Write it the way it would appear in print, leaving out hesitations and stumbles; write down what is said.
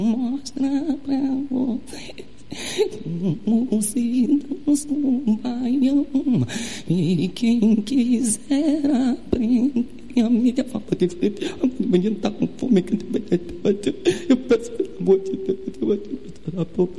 mostra pra você como se dança um baião. E quem quiser aprender a minha fala, o menino tá com fome, eu peço pelo amor de Deus,